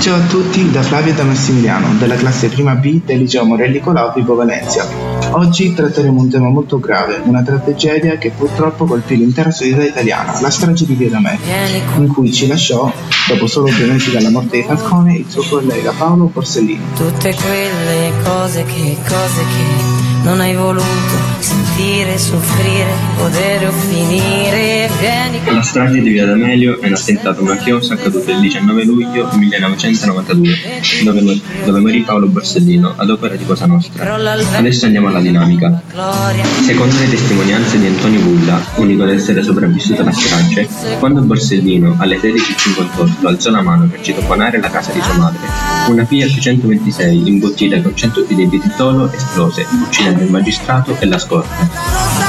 Ciao a tutti da Flavio e da Massimiliano, della classe prima B del liceo Morelli Colau Vibo Valencia. Oggi tratteremo un tema molto grave, una tragedia che purtroppo colpì l'intera società italiana, la strage di Via D'Amelio, in cui ci lasciò, dopo solo 2 mesi dalla morte di Falcone, il suo collega Paolo Borsellino. Tutte quelle cose che non hai voluto sentire, soffrire, godere o finire. La strage di Via D'Amelio è un attentato mafioso accaduto il 19 luglio 1992, dove morì Paolo Borsellino ad opera di Cosa Nostra. Adesso andiamo alla dinamica. Secondo le testimonianze di Antonio Bulla, unico ad essere sopravvissuto alla strage, quando Borsellino alle 16:58 alzò la mano per citofonare la casa di sua madre, una Fiat 126 imbottita con 100 kg di titolo esplose, uccidendo il magistrato e la scorta.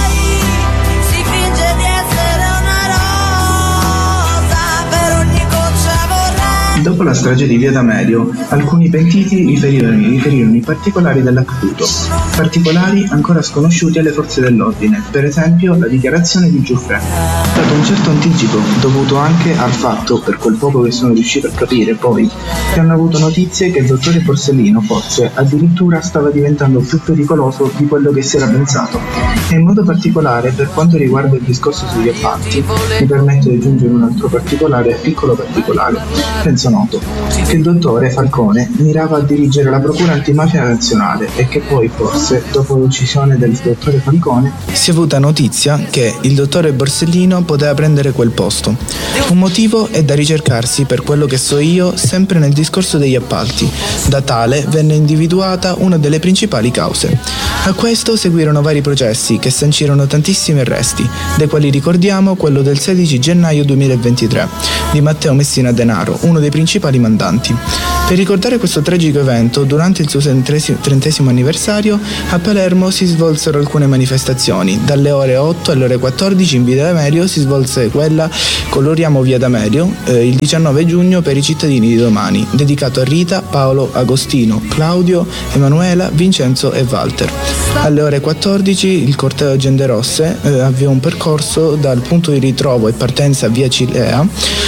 Dopo la strage di Via D'Amelio, alcuni pentiti riferirono i particolari dell'accaduto, particolari ancora sconosciuti alle forze dell'ordine, per esempio la dichiarazione di Giuffre. È stato un certo anticipo, dovuto anche al fatto, per quel poco che sono riuscito a capire poi, che hanno avuto notizie che il dottore Borsellino forse addirittura stava diventando più pericoloso di quello che si era pensato. E in modo particolare, per quanto riguarda il discorso sugli appalti, mi permetto di aggiungere un altro piccolo particolare. Penso noto, che il dottore Falcone mirava a dirigere la procura antimafia nazionale e che poi forse, dopo l'uccisione del dottore Falcone, si è avuta notizia che il dottore Borsellino poteva prendere quel posto. Un motivo è da ricercarsi, per quello che so io, sempre nel discorso degli appalti. Da tale venne individuata una delle principali cause. A questo seguirono vari processi che sancirono tantissimi arresti, dei quali ricordiamo quello del 16 gennaio 2023 di Matteo Messina Denaro, uno dei principali mandanti. Per ricordare questo tragico evento, durante il suo 30° anniversario, a Palermo si svolsero alcune manifestazioni. Dalle ore 8 alle ore 14 in Via D'Amelio si svolse quella Coloriamo Via D'Amelio, il 19 giugno per i cittadini di domani, dedicato a Rita, Paolo, Agostino, Claudio, Emanuela, Vincenzo e Walter. Alle ore 14 il corteo Genderosse avviò un percorso dal punto di ritrovo e partenza via Cilea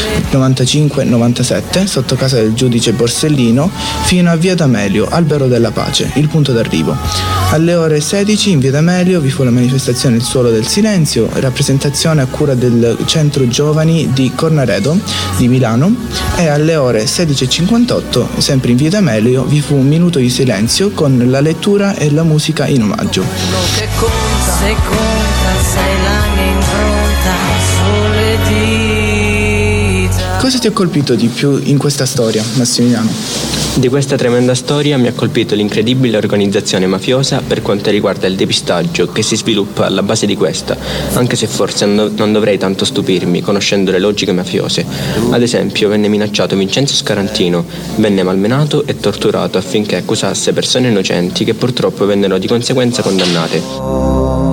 95-97 sotto casa del giudice Borsellino fino a Via D'Amelio, Albero della Pace, il punto d'arrivo. Alle ore 16 in Via D'Amelio vi fu la manifestazione Il Suolo del Silenzio, rappresentazione a cura del Centro Giovani di Cornaredo di Milano, e alle ore 16:58 sempre in Via D'Amelio vi fu un minuto di silenzio con la lettura e la musica in omaggio. Che conta, se conta, sei la mia impronta sulle dita. Cosa ti ha colpito di più in questa storia, Massimiliano? Di questa tremenda storia mi ha colpito l'incredibile organizzazione mafiosa per quanto riguarda il depistaggio che si sviluppa alla base di questa, anche se forse non dovrei tanto stupirmi conoscendo le logiche mafiose. Ad esempio venne minacciato Vincenzo Scarantino, venne malmenato e torturato affinché accusasse persone innocenti che purtroppo vennero di conseguenza condannate.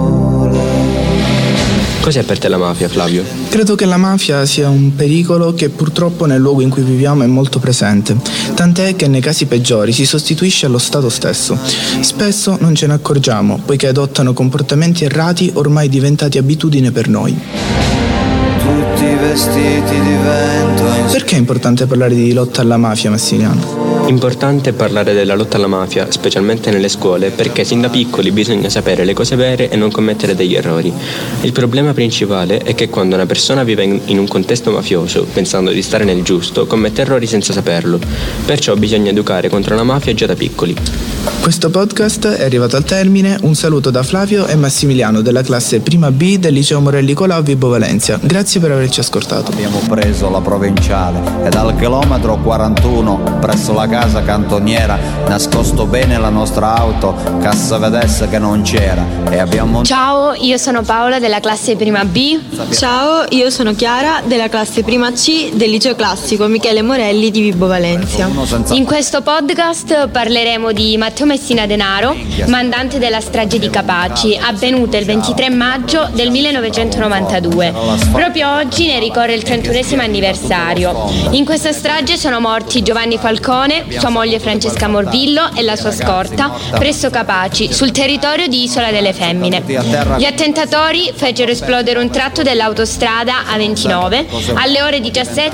Cos'è per te la mafia, Flavio? Credo che la mafia sia un pericolo che purtroppo nel luogo in cui viviamo è molto presente, tant'è che nei casi peggiori si sostituisce allo Stato stesso. Spesso non ce ne accorgiamo, poiché adottano comportamenti errati ormai diventati abitudine per noi. Tutti vestiti di vento. Perché è importante parlare di lotta alla mafia, Massimiliano? Importante parlare della lotta alla mafia, specialmente nelle scuole, perché sin da piccoli bisogna sapere le cose vere e non commettere degli errori. Il problema principale è che quando una persona vive in un contesto mafioso, pensando di stare nel giusto, commette errori senza saperlo. Perciò bisogna educare contro la mafia già da piccoli. Questo podcast è arrivato al termine. Un saluto da Flavio e Massimiliano della classe prima B del liceo Morelli Colau Vibo Valencia. Grazie per averci ascoltato. Abbiamo preso la provinciale e dal chilometro 41 presso la casa cantoniera nascosto bene la nostra auto, cassa vedesse che non c'era, e abbiamo... Ciao, io sono Paola della classe prima B. Ciao, io sono Chiara della classe prima C del liceo classico Michele Morelli di Vibo Valencia. In questo podcast parleremo di Matteo Messina Denaro, mandante della strage di Capaci, avvenuta il 23 maggio del 1992. Proprio oggi ne ricorre il 31esimo anniversario. In questa strage sono morti Giovanni Falcone, sua moglie Francesca Morvillo e la sua scorta presso Capaci, sul territorio di Isola delle Femmine. Gli attentatori fecero esplodere un tratto dell'autostrada A29 alle ore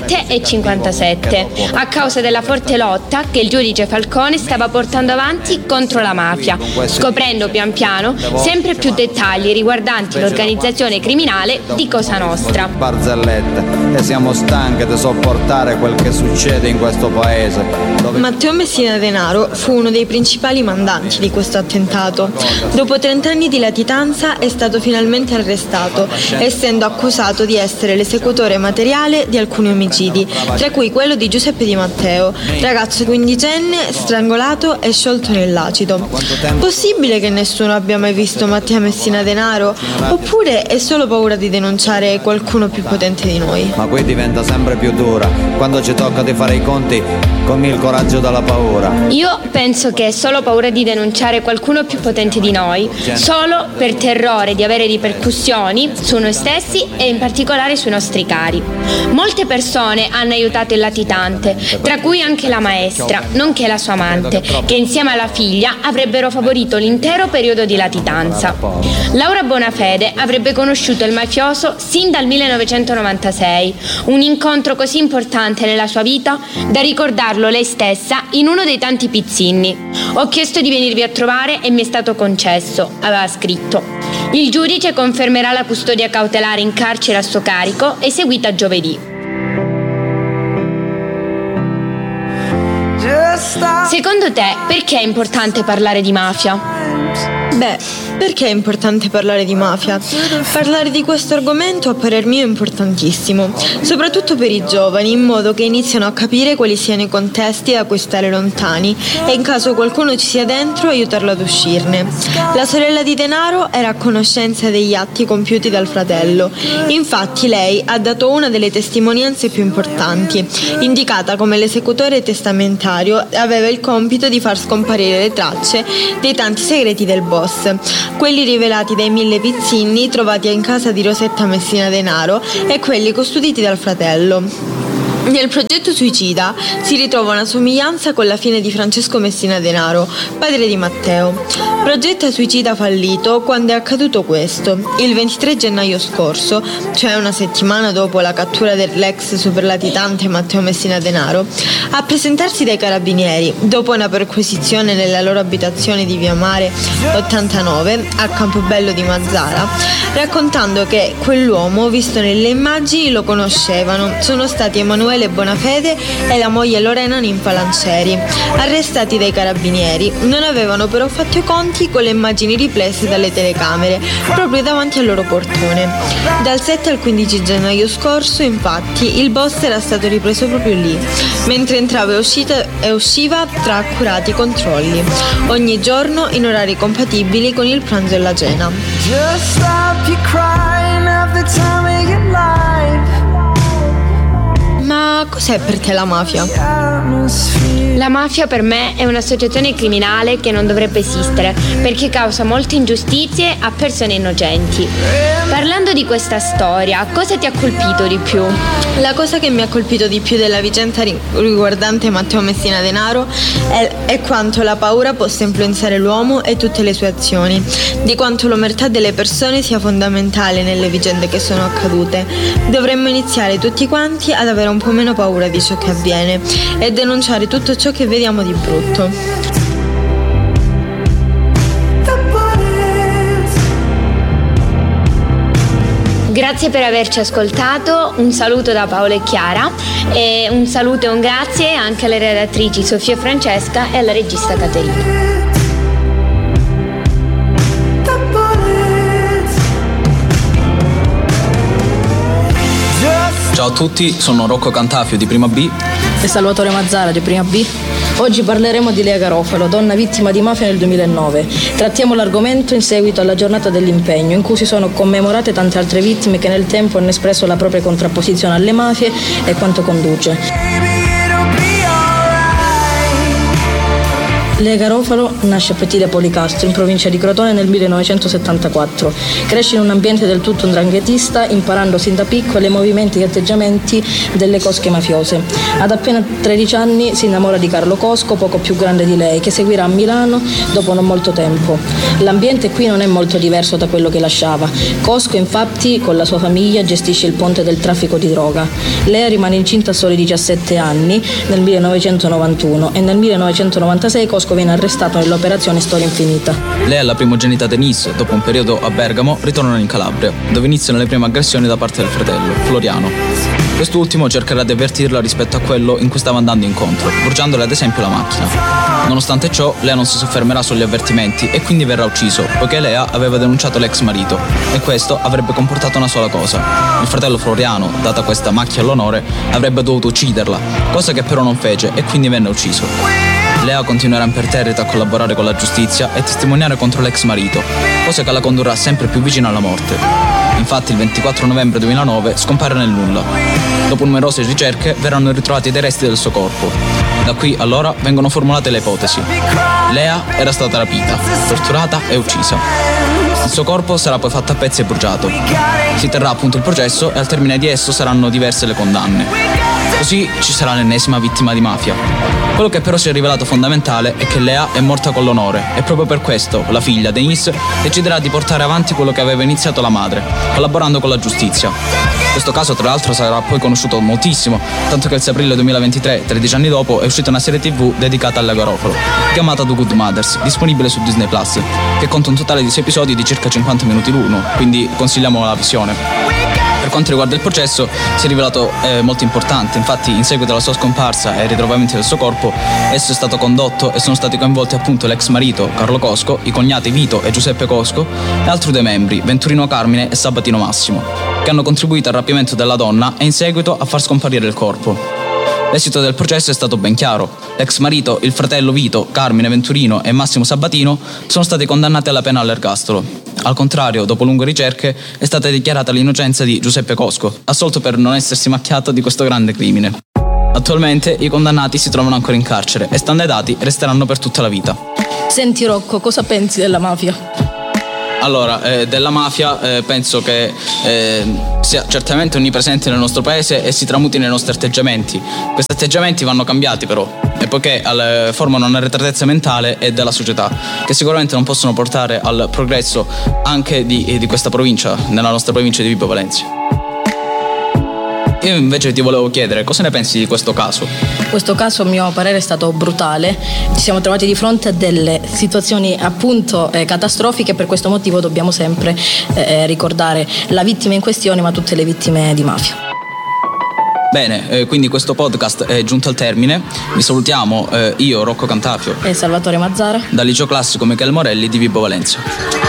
17:57 a causa della forte lotta che il giudice Falcone stava portando avanti contro la mafia, scoprendo pian piano sempre più dettagli riguardanti l'organizzazione criminale di Cosa Nostra. Barzellette, e siamo stanche di sopportare quel che succede in questo paese. Matteo Messina Denaro fu uno dei principali mandanti di questo attentato. Dopo 30 anni di latitanza è stato finalmente arrestato, essendo accusato di essere l'esecutore materiale di alcuni omicidi, tra cui quello di Giuseppe Di Matteo, ragazzo quindicenne strangolato e sciolto nell'acido. Possibile che nessuno abbia mai visto Matteo Messina Denaro? Oppure è solo paura di denunciare qualcuno più potente di noi? Ma qui diventa sempre più dura quando ci tocca di fare i conti con il coraggio della paura. Io penso che è solo paura di denunciare qualcuno più potente di noi, solo per terrore di avere ripercussioni su noi stessi e in particolare sui nostri cari. Molte persone hanno aiutato il latitante, tra cui anche la maestra, nonché la sua amante, che insieme alla figlia avrebbero favorito l'intero periodo di latitanza. Laura Bonafede avrebbe conosciuto il mafioso sin dal 1996, un incontro così importante nella sua vita da ricordarlo lei stessa in uno dei tanti pizzini. Ho chiesto di venirvi a trovare e mi è stato concesso, aveva scritto. Il giudice confermerà la custodia cautelare in carcere a suo carico, eseguita giovedì. Secondo te, perché è importante parlare di mafia? Beh, perché è importante parlare di mafia? Parlare di questo argomento a parer mio è importantissimo, soprattutto per i giovani, in modo che iniziano a capire quali siano i contesti da cui stare lontani e in caso qualcuno ci sia dentro aiutarlo ad uscirne. La sorella di Denaro era a conoscenza degli atti compiuti dal fratello, infatti lei ha dato una delle testimonianze più importanti, indicata come l'esecutore testamentario aveva il compito di far scomparire le tracce dei tanti segreti del boss, quelli rivelati dai 1000 pizzini trovati in casa di Rosetta Messina Denaro e quelli custoditi dal fratello. Nel progetto suicida si ritrova una somiglianza con la fine di Francesco Messina Denaro, padre di Matteo. Progetto suicida fallito quando è accaduto questo. Il 23 gennaio scorso, cioè una settimana dopo la cattura dell'ex superlatitante Matteo Messina Denaro, a presentarsi dai carabinieri, dopo una perquisizione nella loro abitazione di Via Mare 89 a Campobello di Mazzara, raccontando che quell'uomo visto nelle immagini lo conoscevano, sono stati Emanuele Bonafede e la moglie Lorena Ninfalancieri, arrestati dai carabinieri. Non avevano però fatto i conti con le immagini riprese dalle telecamere proprio davanti al loro portone. Dal 7 al 15 gennaio scorso, infatti, il boss era stato ripreso proprio lì, mentre entrava e usciva tra accurati controlli, ogni giorno in orari compatibili con il pranzo e la cena. Ma cos'è per te la mafia? La mafia per me è un'associazione criminale che non dovrebbe esistere perché causa molte ingiustizie a persone innocenti. Parlando di questa storia, cosa ti ha colpito di più? La cosa che mi ha colpito di più della vicenda riguardante Matteo Messina Denaro è quanto la paura possa influenzare l'uomo e tutte le sue azioni, di quanto l'omertà delle persone sia fondamentale nelle vicende che sono accadute. Dovremmo iniziare tutti quanti ad avere un po' meno paura di ciò che avviene e denunciare tutto ciò che vediamo di brutto. Grazie per averci ascoltato, un saluto da Paolo e Chiara e un saluto e un grazie anche alle redattrici Sofia e Francesca e alla regista Caterina. Ciao a tutti, sono Rocco Cantafio di Prima B e Salvatore Mazzara di Prima B. Oggi parleremo di Lea Garofalo, donna vittima di mafia nel 2009. Trattiamo l'argomento in seguito alla giornata dell'impegno, in cui si sono commemorate tante altre vittime che nel tempo hanno espresso la propria contrapposizione alle mafie e quanto conduce. Lea Garofalo nasce a Petile Policastro, in provincia di Crotone, nel 1974. Cresce in un ambiente del tutto ndranghetista, imparando sin da piccola i movimenti e atteggiamenti delle cosche mafiose. Ad appena 13 anni si innamora di Carlo Cosco, poco più grande di lei, che seguirà a Milano dopo non molto tempo. L'ambiente qui non è molto diverso da quello che lasciava. Cosco, infatti, con la sua famiglia gestisce il ponte del traffico di droga. Lea rimane incinta a soli 17 anni nel 1991 e nel 1996 Cosco viene arrestato nell'operazione Storia Infinita. Lea e la primogenita Denise, dopo un periodo a Bergamo, ritornano in Calabria, dove iniziano le prime aggressioni da parte del fratello, Floriano. Quest'ultimo cercherà di avvertirla rispetto a quello in cui stava andando incontro, bruciandole ad esempio la macchina. Nonostante ciò, Lea non si soffermerà sugli avvertimenti e quindi verrà ucciso, poiché Lea aveva denunciato l'ex marito, e questo avrebbe comportato una sola cosa. Il fratello Floriano, data questa macchia all'onore, avrebbe dovuto ucciderla, cosa che però non fece e quindi venne ucciso. Lea continuerà imperterrita a collaborare con la giustizia e testimoniare contro l'ex marito, cosa che la condurrà sempre più vicino alla morte. Infatti il 24 novembre 2009 scompare nel nulla. Dopo numerose ricerche verranno ritrovati dei resti del suo corpo. Da qui allora vengono formulate le ipotesi. Lea era stata rapita, torturata e uccisa. Il suo corpo sarà poi fatto a pezzi e bruciato. Si terrà appunto il processo e al termine di esso saranno diverse le condanne. Così ci sarà l'ennesima vittima di mafia. Quello che però si è rivelato fondamentale è che Lea è morta con l'onore e proprio per questo la figlia, Denise, deciderà di portare avanti quello che aveva iniziato la madre, collaborando con la giustizia. Questo caso tra l'altro sarà poi conosciuto moltissimo, tanto che il 6 aprile 2023, 13 anni dopo, è uscita una serie TV dedicata a Lea Garofalo, chiamata The Good Mothers, disponibile su Disney Plus, che conta un totale di 6 episodi di circa 50 minuti l'uno, quindi consigliamo la visione. Per quanto riguarda il processo, si è rivelato molto importante. Infatti, in seguito alla sua scomparsa e ai ritrovamenti del suo corpo, esso è stato condotto e sono stati coinvolti appunto l'ex marito Carlo Cosco, i cognati Vito e Giuseppe Cosco e altri due membri, Venturino Carmine e Sabatino Massimo, che hanno contribuito al rapimento della donna e in seguito a far scomparire il corpo. L'esito del processo è stato ben chiaro. L'ex marito, il fratello Vito, Carmine Venturino e Massimo Sabatino sono stati condannati alla pena all'ergastolo. Al contrario, dopo lunghe ricerche, è stata dichiarata l'innocenza di Giuseppe Cosco, assolto per non essersi macchiato di questo grande crimine. Attualmente i condannati si trovano ancora in carcere e, stando ai dati, resteranno per tutta la vita. Senti Rocco, cosa pensi della mafia? Allora, della mafia penso che sia certamente onnipresente nel nostro paese e si tramuti nei nostri atteggiamenti. Questi atteggiamenti vanno cambiati però, e poiché formano una arretratezza mentale e della società, che sicuramente non possono portare al progresso anche di questa provincia, nella nostra provincia di Vibo Valentia. Io invece ti volevo chiedere, cosa ne pensi di questo caso? Questo caso, a mio parere, è stato brutale. Ci siamo trovati di fronte a delle situazioni appunto catastrofiche, e per questo motivo dobbiamo sempre ricordare la vittima in questione, ma tutte le vittime di mafia. Bene, quindi questo podcast è giunto al termine. Vi salutiamo io, Rocco Cantafio e Salvatore Mazzara, dal Liceo Classico Michele Morelli di Vibo Valentia.